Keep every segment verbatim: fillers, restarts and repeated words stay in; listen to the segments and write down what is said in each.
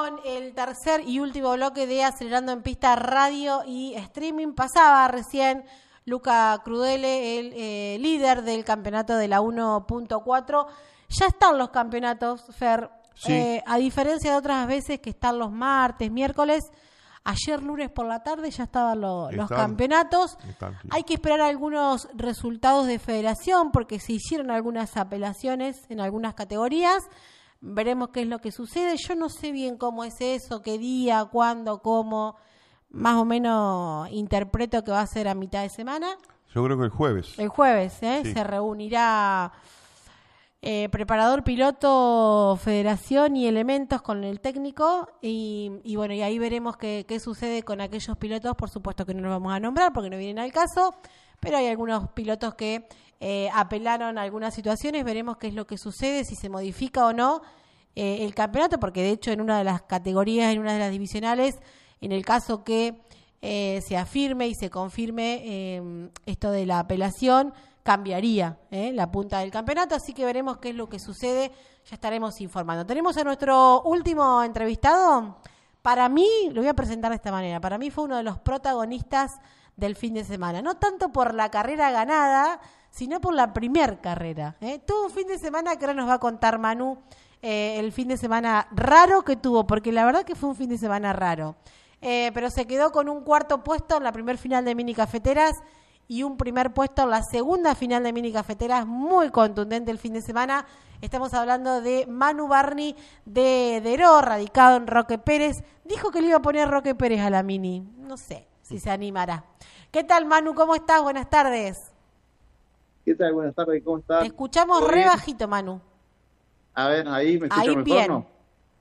con el tercer y último bloque de Acelerando en Pista Radio y Streaming. Pasaba recién Luca Crudele, el eh, líder del campeonato de la uno punto cuatro. Ya están los campeonatos, Fer. Sí. Eh, a diferencia de otras veces que están los martes, miércoles, ayer lunes por la tarde ya estaban lo, los campeonatos. Están, sí. Hay que esperar algunos resultados de federación porque se hicieron algunas apelaciones en algunas categorías. Veremos qué es lo que sucede. Yo no sé bien cómo es eso, qué día, cuándo, cómo. Más o menos interpreto que va a ser a mitad de semana. Yo creo que el jueves. El jueves, ¿eh? Sí. Se reunirá eh, preparador, piloto, federación y elementos con el técnico. Y, y bueno, y ahí veremos qué, qué sucede con aquellos pilotos. Por supuesto que no los vamos a nombrar porque no vienen al caso. Pero hay algunos pilotos que eh, apelaron a algunas situaciones. Veremos qué es lo que sucede, si se modifica o no eh, el campeonato. Porque de hecho en una de las categorías, en una de las divisionales, en el caso que eh, se afirme y se confirme eh, esto de la apelación, cambiaría eh, la punta del campeonato, así que veremos qué es lo que sucede, ya estaremos informando. Tenemos a nuestro último entrevistado. Para mí, lo voy a presentar de esta manera, para mí fue uno de los protagonistas del fin de semana, no tanto por la carrera ganada, sino por la primer carrera. ¿eh? Tuvo un fin de semana que ahora nos va a contar Manu, eh, el fin de semana raro que tuvo, porque la verdad que fue un fin de semana raro. Eh, pero se quedó con un cuarto puesto en la primer final de mini cafeteras y un primer puesto en la segunda final de mini cafeteras, muy contundente el fin de semana. Estamos hablando de Manu Barni de Deró, radicado en Roque Pérez. Dijo que le iba a poner Roque Pérez a la mini, no sé si se animará. ¿Qué tal, Manu? ¿Cómo estás? Buenas tardes. ¿Qué tal? Buenas tardes, ¿cómo estás? Te escuchamos re bajito, Manu. A ver, ahí me escucho Ahí mejor, bien. ¿no?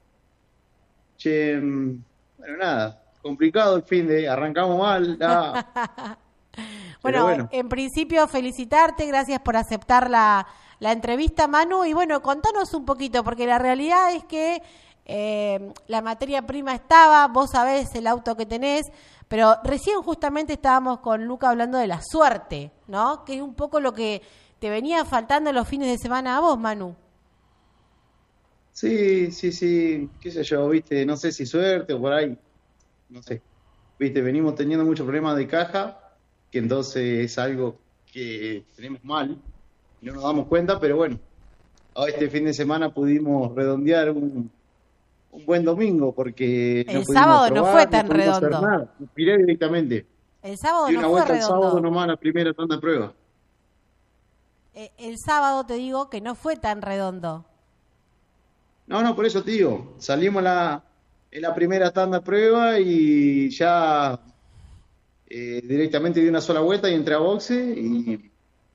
Che, bueno, nada, complicado el fin de, arrancamos mal. Ah. bueno, bueno, en principio felicitarte, gracias por aceptar la, la entrevista, Manu, y bueno, contanos un poquito, porque la realidad es que eh, la materia prima estaba, vos sabés el auto que tenés, pero recién justamente estábamos con Luca hablando de la suerte, ¿no? Que es un poco lo que te venía faltando los fines de semana a vos, Manu. Sí, sí, sí, qué sé yo, viste, no sé si suerte o por ahí, no sé, viste, venimos teniendo muchos problemas de caja, que entonces es algo que tenemos mal, y no nos damos cuenta, pero bueno, este fin de semana pudimos redondear un, un buen domingo, porque El no pudimos sábado no probar, fue tan no pudimos hacer redondo. nada, me piré directamente, El sábado di no una fue vuelta el sábado redondo. nomás la primera tanda de prueba. Eh, el sábado te digo que no fue tan redondo. No, no, por eso te digo, salimos la, en la primera tanda de prueba y ya eh, directamente di una sola vuelta y entré a boxe y,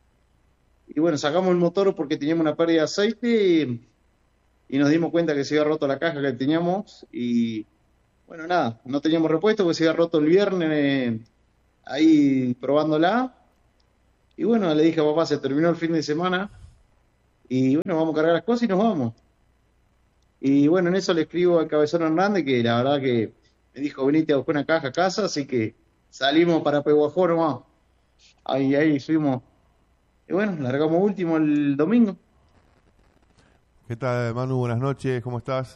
y bueno, sacamos el motor porque teníamos una pérdida de aceite y, y nos dimos cuenta que se había roto la caja que teníamos y bueno, nada, no teníamos repuesto porque se había roto el viernes eh, ahí probándola y bueno, le dije a papá, se terminó el fin de semana y bueno, vamos a cargar las cosas y nos vamos. Y bueno, en eso le escribo al Cabezón Hernández, que la verdad que me dijo, venite a buscar una caja a casa, así que salimos para Pehuajó nomás. Ahí, ahí fuimos. Y bueno, largamos último el domingo. ¿Qué tal, Manu? Buenas noches, ¿cómo estás?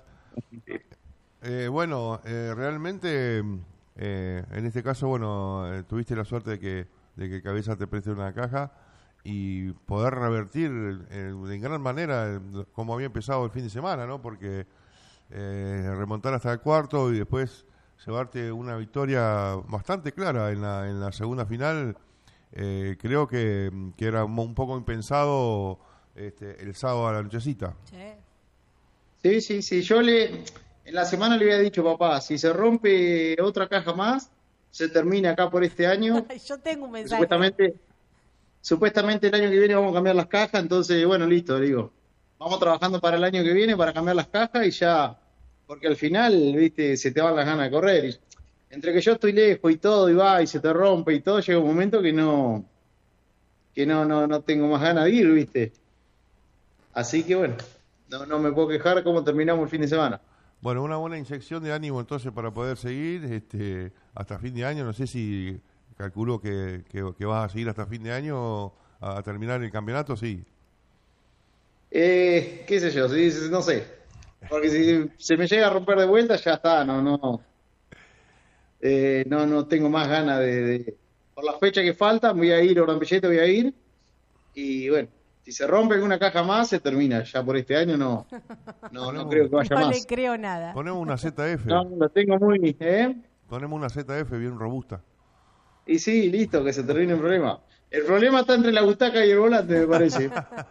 Eh, bueno, eh, realmente, eh, en este caso, bueno, eh, tuviste la suerte de que, de que Cabeza te preste una caja y poder revertir eh, en gran manera eh, como había empezado el fin de semana, ¿no? Porque eh, remontar hasta el cuarto y después llevarte una victoria bastante clara en la, en la segunda final, eh, creo que, que era un poco impensado este, el sábado a la nochecita. Sí, sí, sí. Yo le en la semana le había dicho, papá, si se rompe otra caja más, se termina acá por este año. Yo tengo un mensaje. Supuestamente... Supuestamente el año que viene vamos a cambiar las cajas, entonces, bueno, listo, digo, vamos trabajando para el año que viene para cambiar las cajas y ya, porque al final, viste, se te van las ganas de correr. Y entre que yo estoy lejos y todo, y va, y se te rompe y todo, llega un momento que no, que no, no, no tengo más ganas de ir, viste. Así que bueno, no, no me puedo quejar cómo terminamos el fin de semana. Bueno, una buena inyección de ánimo entonces para poder seguir este, hasta fin de año, no sé si... Calculo que, que, que vas a seguir hasta fin de año a, a terminar el campeonato, sí. Eh, qué sé yo, sí, no sé. Porque si se me llega a romper de vuelta, ya está, no, no. Eh, no, no tengo más ganas de, de- Por la fecha que falta, voy a ir, Orampillete voy a ir. Y bueno, si se rompe alguna caja más, se termina. Ya por este año no, no, no creo que vaya No le más. creo nada. Ponemos una Z F. No, lo tengo muy, ¿eh? Ponemos una Z F bien robusta. Y sí, listo, que se termine el problema. El problema está entre la butaca y el volante, me parece.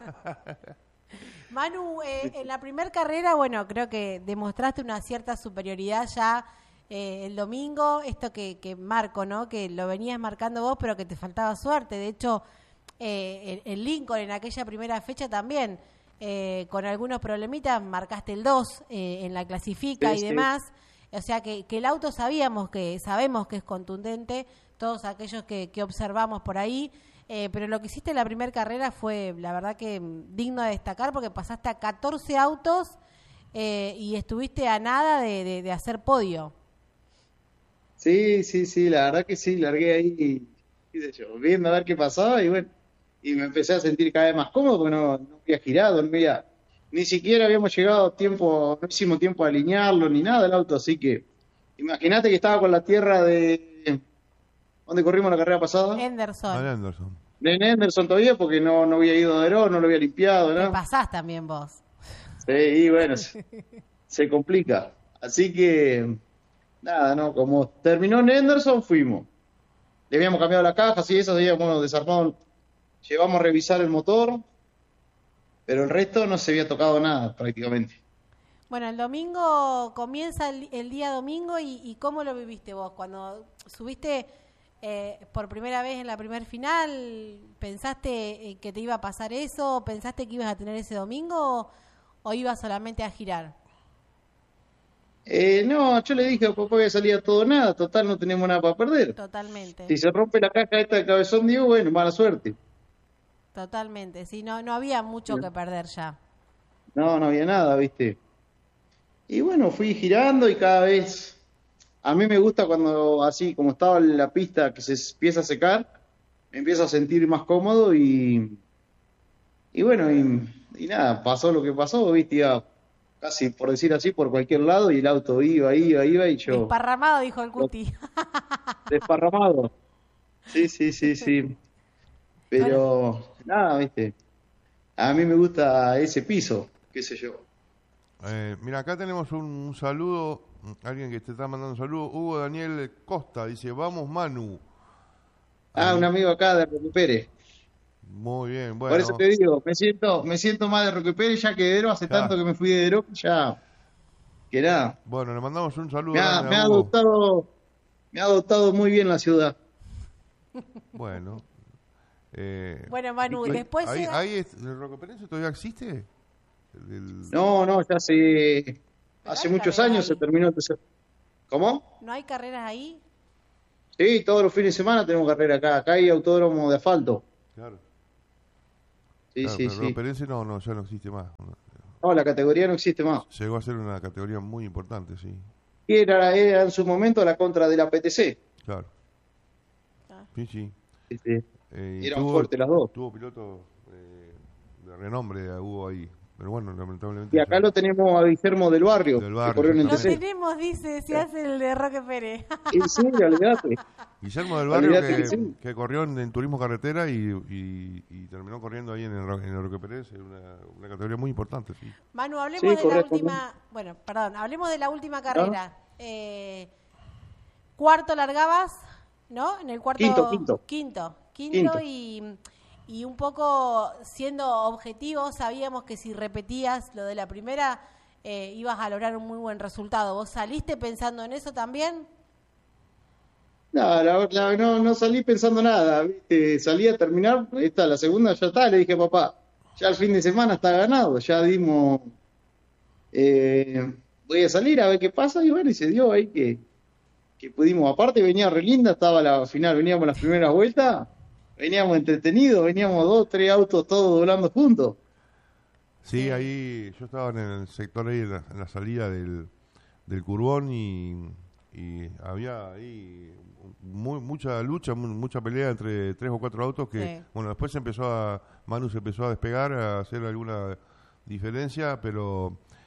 Manu, eh, en la primera carrera, bueno, creo que demostraste una cierta superioridad ya eh, el domingo, esto que, que marco, ¿no? Que lo venías marcando vos, pero que te faltaba suerte. De hecho, eh, en, en Lincoln, en aquella primera fecha también, eh, con algunos problemitas, marcaste el dos eh, en la clasifica Sí, y sí. demás. O sea que, que el auto sabíamos que, sabemos que es contundente, todos aquellos que, que observamos por ahí. Eh, pero lo que hiciste en la primera carrera fue, la verdad que mm, digno de destacar porque pasaste a catorce autos eh, y estuviste a nada de, de- de hacer podio. Sí, sí, sí, la verdad que sí, largué ahí, qué sé yo, viendo a ver qué pasaba y bueno, y me empecé a sentir cada vez más cómodo porque no, no había girado, no había, ni siquiera habíamos llegado a tiempo, no hicimos tiempo a alinearlo ni nada el auto, así que imagínate que estaba con la tierra de, ¿dónde corrimos la carrera pasada? Al Henderson, Anderson. De Henderson todavía porque no, no había ido de Aero, no lo había limpiado, te ¿no? pasás también vos. Sí, y bueno, se, se complica. Así que, nada, ¿no? Como terminó en Henderson, fuimos. Le habíamos cambiado la caja, así eso, habíamos desarmado, llevamos a revisar el motor, pero el resto no se había tocado nada prácticamente. Bueno, el domingo comienza el, el día domingo y, y ¿cómo lo viviste vos? Cuando subiste eh, por primera vez en la primer final, ¿pensaste eh, que te iba a pasar eso? ¿Pensaste que ibas a tener ese domingo o, o ibas solamente a girar? Eh, no, yo le dije a papá que salía todo o nada, total no tenemos nada para perder. Totalmente, Si se rompe la caja esta de cabezón, digo, bueno, mala suerte. totalmente. Sí, no, no había mucho que perder ya. No, no había nada, ¿viste? Y bueno, fui girando y cada vez, a mí me gusta cuando así, como estaba en la pista que se empieza a secar, me empiezo a sentir más cómodo y, y bueno, y, y nada, pasó lo que pasó, ¿viste? Iba casi, por decir así, por cualquier lado y el auto iba, iba, iba y yo Desparramado, dijo el Cuti. desparramado. Sí, sí, sí, sí. Pero nada, ¿viste? A mí me gusta ese piso, qué sé yo. Eh, mira, acá tenemos un, un saludo, alguien que te está mandando un saludo, Hugo Daniel Costa, dice, vamos Manu. Ah, Ahí. un amigo acá de Roque Pérez. Muy bien, Por eso bueno. te digo, me siento, me siento más de Roque Pérez ya que de Dero, hace Ah. tanto que me fui de Dero, que ya, que nada. Bueno, le mandamos un saludo Me ha, grande me a ha Hugo. adoptado, me ha adoptado muy bien la ciudad. Bueno. Eh, Bueno, Manu, ahí- después ahí, llega- ahí es- ¿el Rocoperense todavía existe? El- el- No, no, ya hace, Pero hace hay muchos carreras años ahí. se terminó. entonces- ¿Cómo? ¿No hay carreras ahí? Sí, todos los fines de semana tenemos carrera acá. Acá hay autódromo de asfalto. Claro, Sí, claro, sí, pero el sí. Rocoperense no, no, ya no existe más. No, la categoría no existe más. Llegó a ser una categoría muy importante, sí. Y era, era en su momento la contra de la P T C. Claro. Ah. Sí, sí. Sí, sí. Eh, y Eran tuvo- fuertes las dos. Tuvo pilotos eh, de renombre, hubo ahí. Pero bueno, lamentablemente. Y acá ya- lo tenemos a Guillermo del Barrio, Del que Barrio, corrió en el Lo exactamente. T C. tenemos, dice, se hace el de Roque Pérez. Y sí, olvidate. Guillermo del Barrio Olvídate que, que sí. que corrió en, en turismo carretera y, y- y terminó corriendo ahí en el, Ro- en el Roque Pérez, una, una categoría muy importante, sí. Manu, hablemos Sí, de la correcto. última, bueno, perdón, hablemos de la última carrera. Eh, cuarto largabas, ¿no? En el cuarto Quinto, quinto. quinto, quinto Quinto. y y un poco siendo objetivos, sabíamos que si repetías lo de la primera eh, ibas a lograr un muy buen resultado. ¿Vos saliste pensando en eso también? No, la- la- no, no salí pensando nada, ¿viste? Salí a terminar, esta, la segunda ya está, le dije a papá, ya el fin de semana está ganado, ya dimos, eh, voy a salir a ver qué pasa, y bueno, y se dio ahí que, que pudimos, aparte venía re linda, estaba la final, veníamos las primeras vueltas, veníamos entretenidos, veníamos dos, tres autos todos volando juntos. Sí, Sí. ahí yo estaba en el sector ahí, en la, en la salida del, del Curbón y, y había ahí muy, mucha lucha, mu- mucha pelea entre tres o cuatro autos que, Sí. bueno, después se empezó a, Manu se empezó a despegar, a hacer alguna diferencia, pero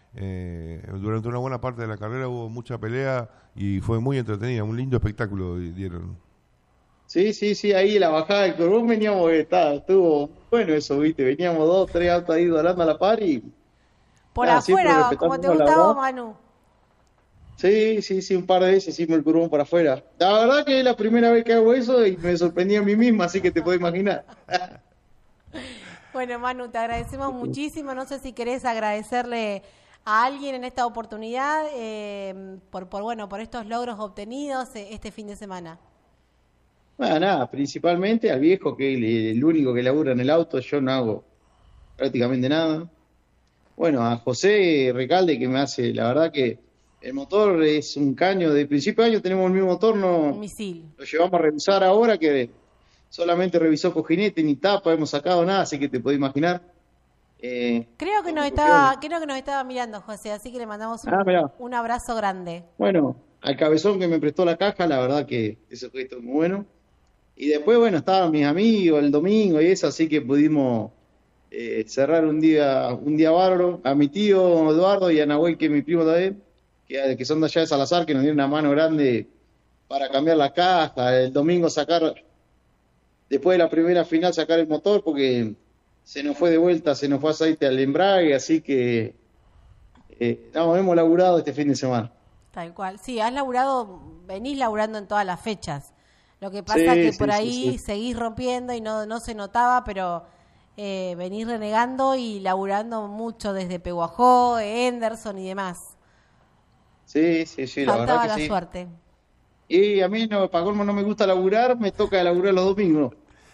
eh, durante una buena parte de la carrera hubo mucha pelea y fue muy entretenida, un lindo espectáculo dieron. Sí, sí, sí, ahí la bajada del Curbón veníamos, está, estuvo bueno eso, viste, veníamos dos, tres autos ahí dorando a la par y... Por nada, siempre afuera, como te respetando la gustaba, voz. Manu. Sí, sí, sí, un par de veces hicimos el Curbón por afuera. La verdad que es la primera vez que hago eso y me sorprendí a mí misma, así que te puedo imaginar. Bueno, Manu, te agradecemos muchísimo. No sé si querés agradecerle a alguien en esta oportunidad eh, por, por, bueno, por estos logros obtenidos eh, este fin de semana. Bueno, nada, principalmente al viejo, que es el, el único que labura en el auto, yo no hago prácticamente nada. Bueno, a José Recalde, que me hace, la verdad que el motor es un caño, de principio de año tenemos el mismo motor, no Un misil. lo llevamos a revisar ahora, que solamente revisó cojinete, ni tapa, hemos sacado nada, así que te puedo imaginar. Eh, Creo que nos ¿cómo estaba, funciona? creo que nos estaba mirando, José, así que le mandamos un, Ah, mirá. un abrazo grande. Bueno, al cabezón que me prestó la caja, la verdad que ese fue muy bueno. Y después, bueno, estaban mis amigos el domingo y eso, así que pudimos eh, cerrar un día un día bárbaro. A mi tío Eduardo y a Nahuel, que es mi primo también, que, que son de allá de Salazar, que nos dieron una mano grande para cambiar la caja. El domingo sacar, después de la primera final, sacar el motor, porque se nos fue de vuelta, se nos fue aceite al embrague, así que eh, no, hemos laburado este fin de semana. Tal cual. Sí, has laburado, venís laburando en todas las fechas. Lo que pasa Sí, es que sí, por sí, ahí sí. seguís rompiendo y no, no se notaba, pero eh, venís renegando y laburando mucho desde Peguajó, Henderson y demás. Sí, sí, sí, la Faltaba verdad la que sí. suerte. Y a mí, no, para colmo, no me gusta laburar, me toca laburar los domingos.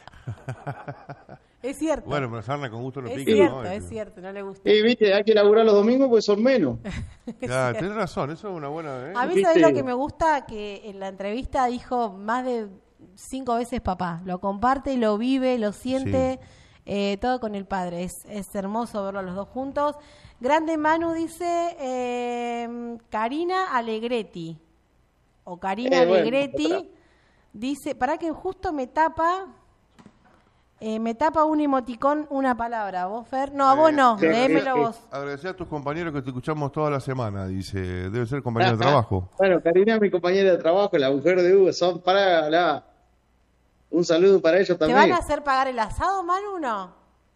Es cierto. Bueno, pero sarna con gusto lo es pica, cierto, ¿no? es cierto, no le gusta. Y viste, hay que laburar los domingos porque son menos. Ya, tenés razón, eso es una buena... ¿eh? A mí, ¿Viste? ¿sabés lo que me gusta? Que en la entrevista dijo más de cinco veces papá. Lo comparte, lo vive, lo siente, eh, todo con el padre. Es, es hermoso verlo a los dos juntos. Grande Manu dice eh, Karina Alegretti. O Karina Eh, bueno, Alegretti. otra. Dice, para que justo me tapa... Eh, me tapa un emoticón, una palabra. ¿Vos, Fer? No, a vos no. sí, Léemelo sí. vos. Agradecer a tus compañeros que te escuchamos toda la semana, dice, debe ser compañero de trabajo. Bueno, Karina, mi compañera de trabajo, la mujer de Hugo, son para la... Un saludo para ellos ¿Te también. van a hacer pagar el asado, Manu, o no?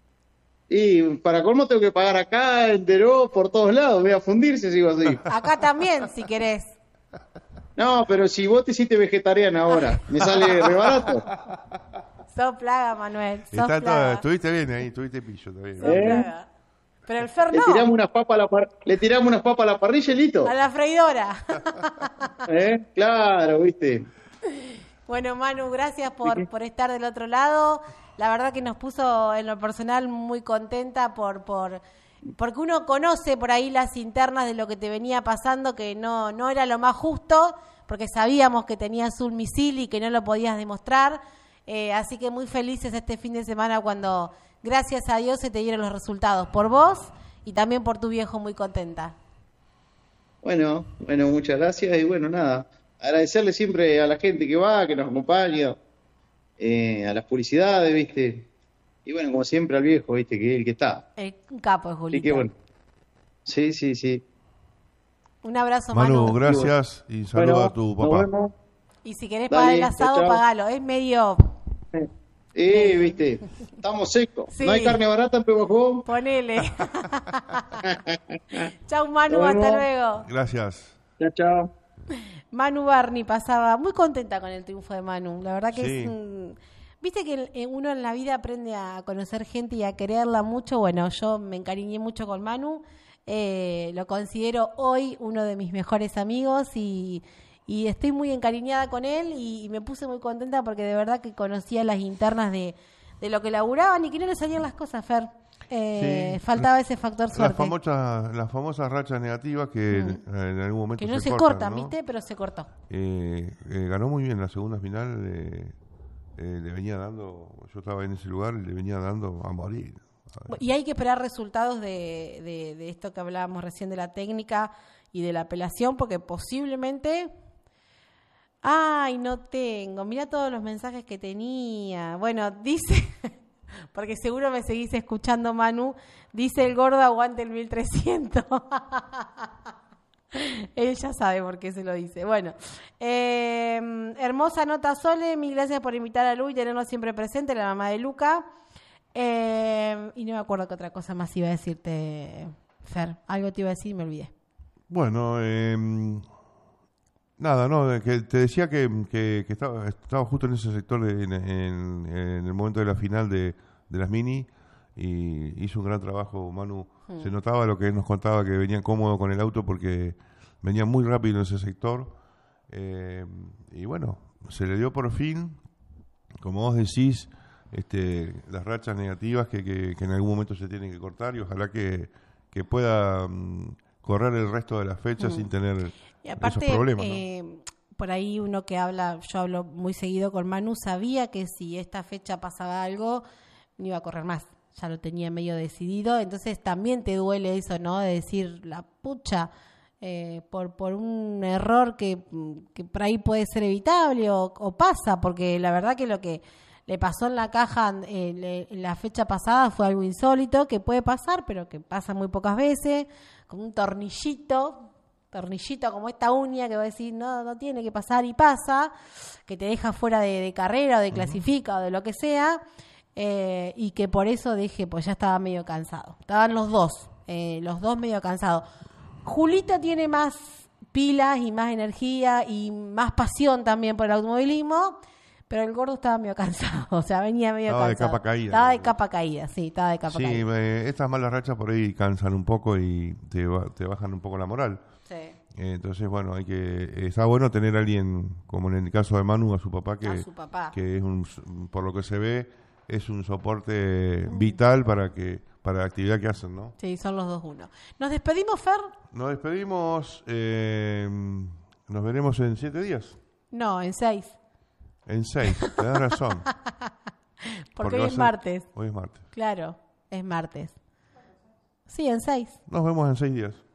Y para colmo tengo que pagar acá, en Deró, por todos lados, voy a fundirse, sigo así. Acá también, si querés. No, pero si vos te hiciste vegetariana ahora, me sale re barato. Sos plaga, Manuel. Sos Está todo- plaga. estuviste bien ahí, estuviste pillo también. Sos ¿Eh? plaga. Pero el Fer Le no. tiramos unas papas a la, par- le tiramos unas papas a la parrilla y listo. A la freidora. ¿Eh? Claro, viste. Bueno, Manu, gracias por, por estar del otro lado. La verdad que nos puso en lo personal muy contenta por, por porque uno conoce por ahí las internas de lo que te venía pasando, que no, no era lo más justo, porque sabíamos que tenías un misil y que no lo podías demostrar. Eh, así que muy felices este fin de semana cuando, gracias a Dios, se te dieron los resultados. Por vos y también por tu viejo, muy contenta. Bueno, bueno, muchas gracias y bueno, nada, agradecerle siempre a la gente que va, que nos acompaña, eh, a las publicidades, viste, y bueno, como siempre al viejo, viste, que es el que está. El capo es Así Julito. que bueno, sí, sí, sí. Un abrazo, Manu, Manu. gracias y saluda Bueno, a tu nos papá. vemos. Y si querés Dale, pagar el chao, asado, chao. pagalo. Es medio... Eh, viste, estamos secos. Sí. No hay carne barata en Peguajó. Ponele. Chau, Manu, Nos hasta vemos. luego. Gracias. Chao, chao. Manu Barney pasaba muy contenta con el triunfo de Manu. La verdad que Sí. es un... Viste que eh, uno en la vida aprende a conocer gente y a quererla mucho. Bueno, yo me encariñé mucho con Manu. Eh, lo considero hoy uno de mis mejores amigos y, y estoy muy encariñada con él y, y me puse muy contenta porque de verdad que conocía las internas de, de lo que laburaban y que no le salían las cosas, Fer. Eh, Sí. faltaba ese factor Las suerte. famosas, las famosas rachas negativas que en, en algún momento Que no se, cortan, cortan, ¿no? ¿viste? Pero se cortó. Eh, eh, ganó muy bien la segunda final, eh, eh, le venía dando, yo estaba en ese lugar y le venía dando a morir. Y hay que esperar resultados de, de, de esto que hablábamos recién de la técnica y de la apelación, porque posiblemente... Ay, no tengo. Mira todos los mensajes que tenía. Bueno, dice... Porque seguro me seguís escuchando, Manu. Dice el gordo, aguante el mil trescientos. Él ya sabe por qué se lo dice. Bueno, eh, hermosa nota, Sole. Mil gracias por invitar a Lu y tenernos siempre presente, la mamá de Luca. Eh, y no me acuerdo qué otra cosa más iba a decirte, Fer. Algo te iba a decir y me olvidé. Bueno, eh, nada, no, que te decía que, que, que estaba, estaba justo en ese sector de, en, en, en el momento de la final de, de las mini y hizo un gran trabajo, Manu. Mm. Se notaba lo que él nos contaba, que venía cómodo con el auto porque venía muy rápido en ese sector. Eh, y bueno, se le dio por fin, como vos decís, este, las rachas negativas que, que, que en algún momento se tienen que cortar y ojalá que, que pueda um, correr el resto de las fechas mm. sin tener y aparte, esos problemas. Eh, ¿no? Por ahí uno que habla, yo hablo muy seguido con Manu, sabía que si esta fecha pasaba algo, no iba a correr más. Ya lo tenía medio decidido, entonces también te duele eso, ¿no? De decir, la pucha, eh, por por un error que, que por ahí puede ser evitable o, o pasa, porque la verdad que lo que le pasó en la caja eh, le, en la fecha pasada fue algo insólito, que puede pasar, pero que pasa muy pocas veces, con un tornillito, tornillito como esta uña que vos decís, no, no tiene que pasar y pasa, que te deja fuera de, de carrera o de clasifica uh-huh. o de lo que sea. Eh, y que por eso dije, pues ya estaba medio cansado. Estaban los dos, eh, los dos medio cansados. Julita tiene más pilas y más energía y más pasión también por el automovilismo, pero el gordo estaba medio cansado, o sea, venía medio estaba cansado. de capa caída. Estaba de capa caída, sí, estaba de capa sí, caída. Sí, eh, estas malas rachas por ahí cansan un poco y te, te bajan un poco la moral. Sí. Eh, entonces, bueno, hay que está bueno tener a alguien, como en el caso de Manu, a su papá, que, a su papá. que es un, por lo que se ve, es un soporte vital para que para la actividad que hacen, ¿no? Sí, son los dos uno. ¿Nos despedimos, Fer? Nos despedimos, eh, nos veremos en siete días. No, en seis. En seis, te das razón. Porque, Porque hoy es ser, martes. Hoy es martes. Claro, es martes. Sí, en seis. Nos vemos en seis días.